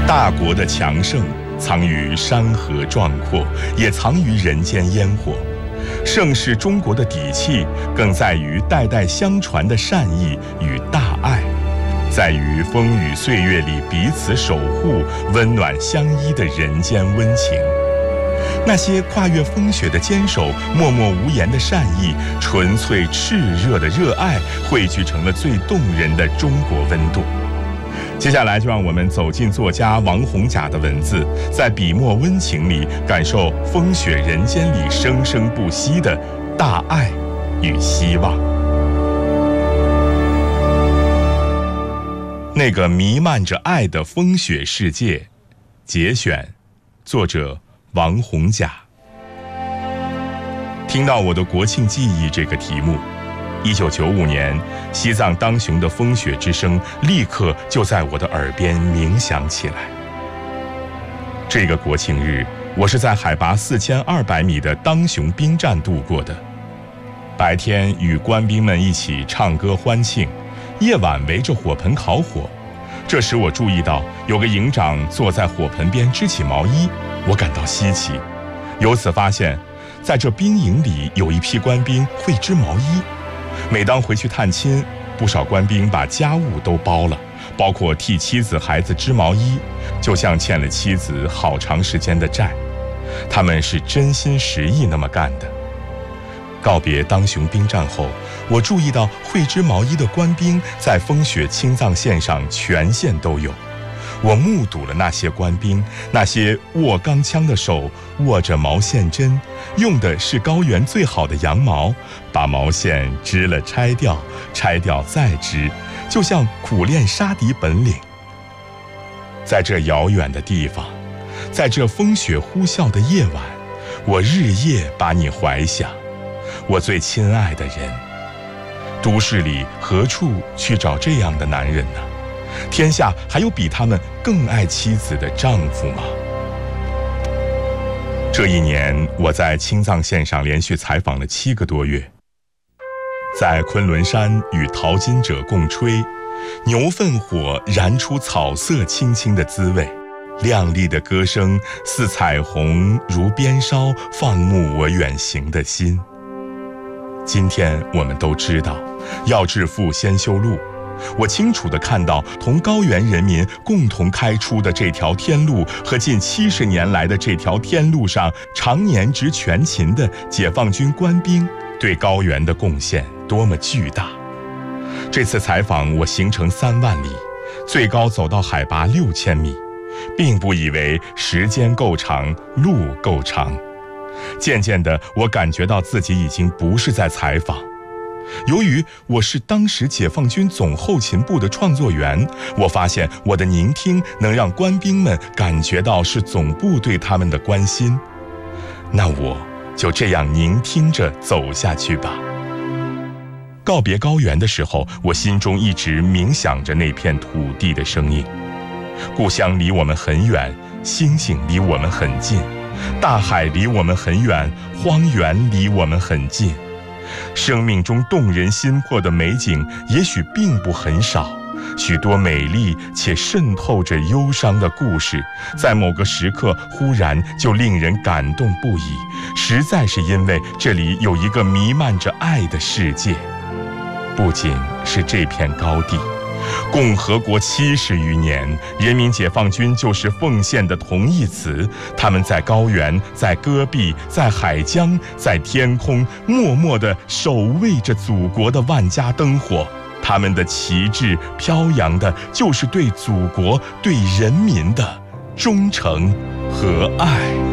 大国的强盛藏于山河壮阔，也藏于人间烟火。盛世中国的底气，更在于代代相传的善意与大爱，在于风雨岁月里彼此守护、温暖相依的人间温情。那些跨越风雪的坚守，默默无言的善意，纯粹炽热的热爱，汇聚成了最动人的中国温度。接下来就让我们走进作家王洪甲的文字，在笔墨温情里感受风雪人间里生生不息的大爱与希望。那个弥漫着爱的风雪世界，节选，作者王洪甲。听到我的国庆记忆这个题目，1995年西藏当雄的风雪之声立刻就在我的耳边鸣响起来。这个国庆日，我是在海拔4200米的当雄兵站度过的。白天与官兵们一起唱歌欢庆，夜晚围着火盆烤火。这时我注意到有个营长坐在火盆边织起毛衣，我感到稀奇，由此发现在这兵营里有一批官兵会织毛衣。每当回去探亲，不少官兵把家务都包了，包括替妻子孩子织毛衣，就像欠了妻子好长时间的债。他们是真心实意那么干的。告别当雄兵站后，我注意到会织毛衣的官兵在风雪青藏线上全线都有。我目睹了那些官兵，那些握钢枪的手握着毛线针，用的是高原最好的羊毛，把毛线织了拆掉，拆掉再织，就像苦练杀敌本领。在这遥远的地方，在这风雪呼啸的夜晚，我日夜把你怀想，我最亲爱的人。都市里何处去找这样的男人呢？天下还有比他们更爱妻子的丈夫吗？这一年，我在青藏线上连续采访了7个多月。在昆仑山与淘金者共吹，牛粪火燃出草色青青的滋味，亮丽的歌声似彩虹，如鞭梢，放牧我远行的心。今天我们都知道，要致富先修路。我清楚地看到同高原人民共同开出的这条天路和近70年来的这条天路上常年执全勤的解放军官兵对高原的贡献多么巨大。这次采访我行程3万里，最高走到海拔6000米，并不以为时间够长，路够长。渐渐的，我感觉到自己已经不是在采访。由于我是当时解放军总后勤部的创作员，我发现我的聆听能让官兵们感觉到是总部对他们的关心。那我就这样聆听着走下去吧。告别高原的时候，我心中一直冥想着那片土地的声音。故乡离我们很远，星星离我们很近，大海离我们很远，荒原离我们很近。生命中动人心魄的美景也许并不很少，许多美丽且渗透着忧伤的故事，在某个时刻忽然就令人感动不已，实在是因为这里有一个弥漫着爱的世界。不仅是这片高地，共和国70余年，人民解放军就是奉献的同义词。他们在高原，在戈壁，在海疆，在天空，默默地守卫着祖国的万家灯火。他们的旗帜飘扬的就是对祖国、对人民的忠诚和爱。